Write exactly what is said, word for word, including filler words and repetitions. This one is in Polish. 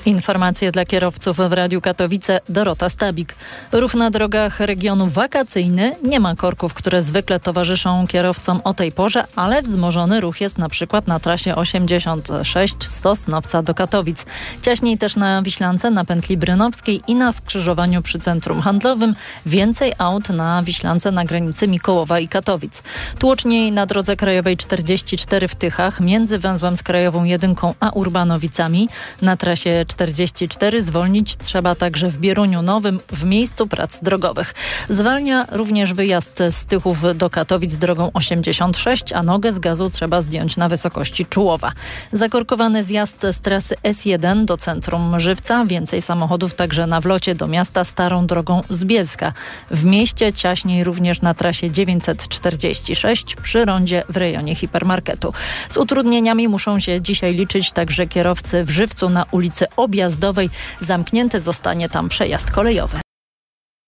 Informacje dla kierowców w Radiu Katowice. Dorota Stabik. Ruch na drogach regionu wakacyjny. Nie ma korków, które zwykle towarzyszą kierowcom o tej porze, ale wzmożony ruch jest na przykład na trasie osiemdziesiąt sześć z Sosnowca do Katowic. Ciaśniej też na Wiślance, na pętli brynowskiej i na skrzyżowaniu przy centrum handlowym. Więcej aut na Wiślance na granicy Mikołowa i Katowic. Tłoczniej na drodze krajowej czterdzieści cztery w Tychach między węzłem z krajową jedynką a Urbanowicami. Na trasie czterdzieści cztery zwolnić trzeba także w Bieruniu Nowym w miejscu prac drogowych. Zwalnia również wyjazd z Tychów do Katowic drogą osiemdziesiąt sześć, a nogę z gazu trzeba zdjąć na wysokości Czułowa. Zakorkowany zjazd z trasy S jeden do centrum Żywca. Więcej samochodów także na wlocie do miasta starą drogą z Bielska. W mieście ciaśniej również na trasie dziewięćset czterdzieści sześć przy rondzie w rejonie hipermarketu. Z utrudnieniami muszą się dzisiaj liczyć także kierowcy w Żywcu na ulicy Objazdowej. Zamknięty zostanie tam przejazd kolejowy.